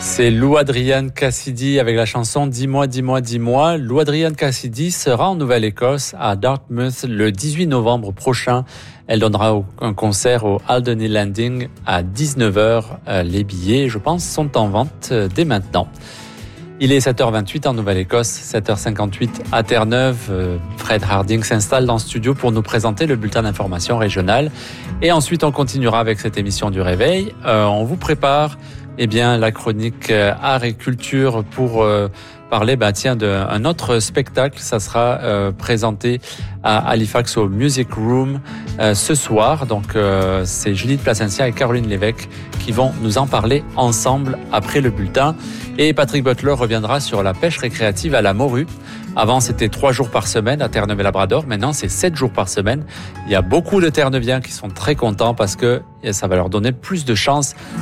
C'est Lou Adrian Cassidy avec la chanson Dis-moi, dis-moi, dis-moi. Lou Adrian Cassidy sera en Nouvelle-Écosse à Dartmouth le 18 novembre prochain. Elle donnera un concert au Alderney Landing à 19h. Les billets, je pense, sont en vente dès maintenant. Il est 7h28 en Nouvelle-Écosse, 7h58 à Terre-Neuve. Fred Harding s'installe dans le studio pour nous présenter le bulletin d'information régionale. Et ensuite, on continuera avec cette émission du Réveil. On vous prépare la chronique art et culture pour parler d'un autre spectacle. Ça sera présenté à Halifax au Music Room ce soir. Donc c'est Judith Placencia et Caroline Lévesque qui vont nous en parler ensemble après le bulletin. Et Patrick Butler reviendra sur la pêche récréative à la morue. Avant, c'était 3 jours par semaine à Terre-Neuve et Labrador. Maintenant, c'est 7 jours par semaine. Il y a beaucoup de Terre-Neuviens qui sont très contents parce que ça va leur donner plus de chances